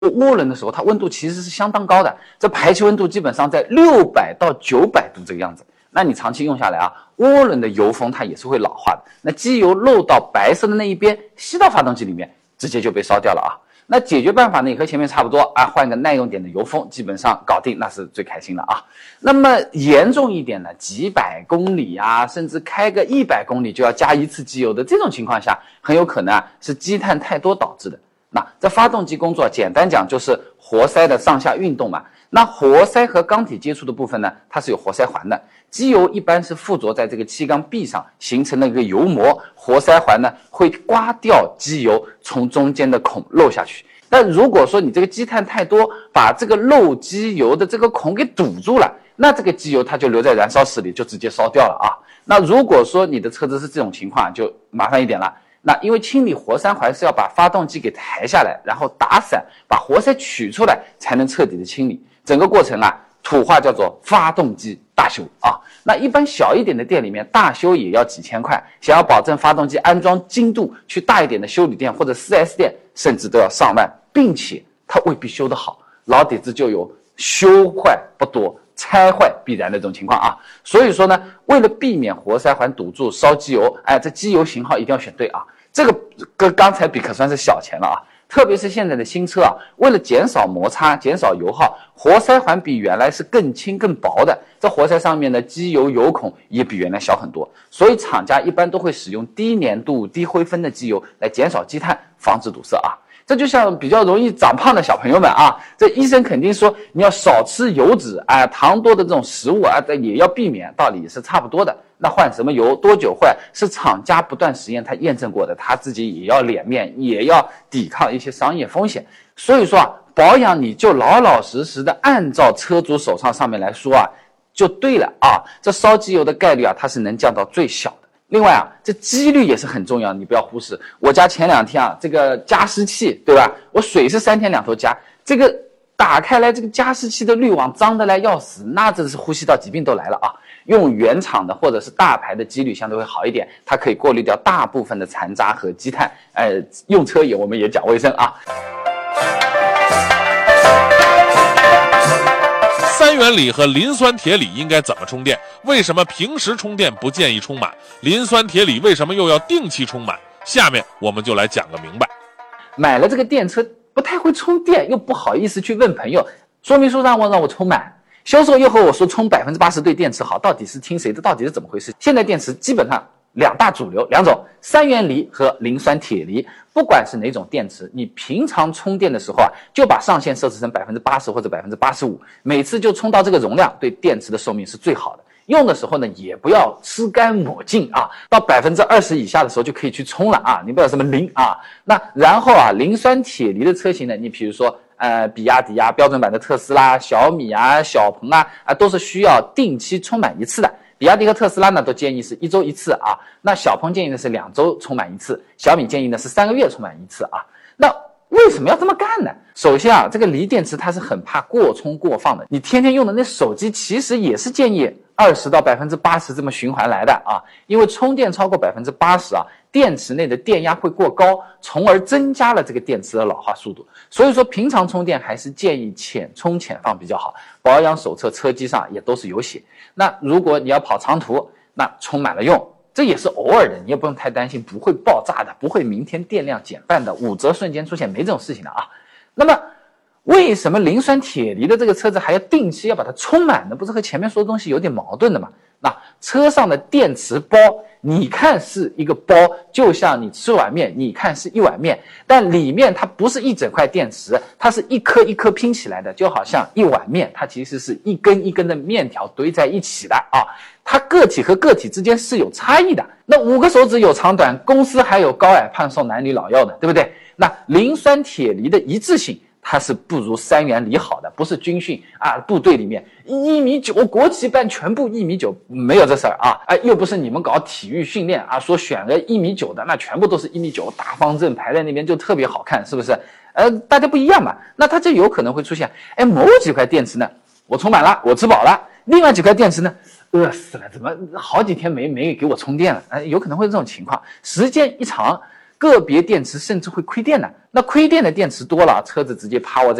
涡轮的时候，它温度其实是相当高的，这排气温度基本上在600到900度这个样子。那你长期用下来啊，涡轮的油封它也是会老化的。那机油漏到白色的那一边，吸到发动机里面，直接就被烧掉了啊。那解决办法呢，也和前面差不多啊，换个耐用点的油封，基本上搞定，那是最开心的啊。那么严重一点呢，几百公里啊，甚至开个100公里就要加一次机油的这种情况下，很有可能啊是积碳太多导致的。那这发动机工作简单讲就是活塞的上下运动嘛。那活塞和钢体接触的部分呢，它是有活塞环的。机油一般是附着在这个气缸壁上，形成了一个油膜，活塞环呢会刮掉机油从中间的孔漏下去。但如果说你这个积碳太多，把这个漏机油的这个孔给堵住了，那这个机油它就留在燃烧室里，就直接烧掉了啊。那如果说你的车子是这种情况，就麻烦一点了。那因为清理活塞环是要把发动机给抬下来，然后打散，把活塞取出来，才能彻底的清理。整个过程啊，土话叫做发动机大修啊。那一般小一点的店里面，大修也要几千块，想要保证发动机安装精度，去大一点的修理店或者 4S 店，甚至都要上万，并且它未必修得好，老底子就有修坏不多，拆坏必然的这种情况啊。所以说呢，为了避免活塞环堵住烧机油，这机油型号一定要选对啊。这个跟刚才比可算是小钱了啊。特别是现在的新车啊，为了减少摩擦、减少油耗，活塞环比原来是更轻更薄的，这活塞上面的机油油孔也比原来小很多，所以厂家一般都会使用低粘度、低灰分的机油来减少积碳，防止堵塞啊。这就像比较容易长胖的小朋友们啊，这医生肯定说你要少吃油脂啊、糖多的这种食物啊，这也要避免，道理也是差不多的。那换什么油，多久换，是厂家不断实验他验证过的，他自己也要脸面，也要抵抗一些商业风险。所以说啊，保养你就老老实实的按照车主手上面来说啊，就对了啊。这烧机油的概率啊，它是能降到最小的。另外啊，这机率也是很重要，你不要忽视。我家前2天啊，这个加湿器，对吧？我水是3天2头加，这个打开来，这个加湿器的滤网脏得来要死，那真是呼吸道疾病都来了啊。用原厂的或者是大牌的机率相对会好一点，它可以过滤掉大部分的残渣和积碳。用车也我们也讲卫生啊。 三元锂和磷酸铁锂应该怎么充电？为什么平时充电不建议充满？磷酸铁锂为什么又要定期充满？下面我们就来讲个明白。 买了这个电车不太会充电，又不好意思去问朋友，说明书让我充满，销售又和我说充80%对电池好，到底是听谁的？到底是怎么回事？现在电池基本上2大主流2种，三元锂和磷酸铁锂。不管是哪种电池，你平常充电的时候啊，就把上限设置成80%或者85%，每次就充到这个容量，对电池的寿命是最好的。用的时候呢，也不要吃干抹净啊，到20%以下的时候就可以去充了啊，你不要什么零啊。那然后啊，磷酸铁锂的车型呢，你比如说比亚迪啊、标准版的特斯拉、小米啊、小鹏啊，都是需要定期充满一次的。比亚迪和特斯拉呢，都建议是1周1次啊。那小鹏建议的是2周充满1次，小米建议呢是3个月充满1次啊。那为什么要这么干呢？首先啊，这个锂电池它是很怕过充过放的。你天天用的那手机其实也是建议20%到80%这么循环来的啊。因为充电超过80%啊，电池内的电压会过高，从而增加了这个电池的老化速度。所以说平常充电还是建议浅充浅放比较好。保养手册车机上也都是有写。那如果你要跑长途，那充满了用。这也是偶尔的，你也不用太担心，不会爆炸的，不会明天电量减半的，5折瞬间出现，没这种事情的啊。那么为什么磷酸铁锂的这个车子还要定期要把它充满呢？不是和前面说的东西有点矛盾的吗？那车上的电池包，你看是一个包，就像你吃碗面，你看是一碗面，但里面它不是一整块电池，它是一颗一颗拼起来的，就好像一碗面，它其实是一根一根的面条堆在一起的啊。它个体和个体之间是有差异的。那5个手指有长短，公司还有高矮胖瘦男女老幼的，对不对？那磷酸铁锂的一致性，它是不如三元锂好的。不是军训啊，部队里面1.9米，国旗班全部1.9米，没有这事儿啊。又不是你们搞体育训练啊，说选个1.9米的，那全部都是1.9米，大方阵排在那边就特别好看，是不是？大家不一样嘛。那它就有可能会出现，某几块电池呢，我充满了，我吃饱了，另外几块电池呢，饿死了，怎么好几天没给我充电了？有可能会这种情况。时间一长， 个别电池甚至会亏电的。那亏电的电池多了，车子直接趴窝在